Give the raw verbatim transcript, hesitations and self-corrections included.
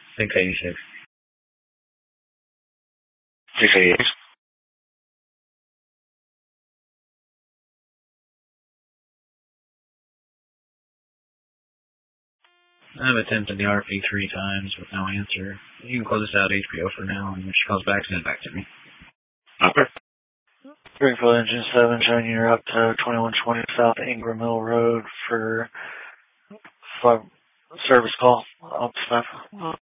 six eighty-six. six eighty-six. I've attempted the R P three times with no answer. You can close this out H B O for now, and if she calls back, send it back to me. Okay. Springfield Engine seven, showing you're up to twenty-one twenty South Ingram Mill Road for five, service call. Up to five.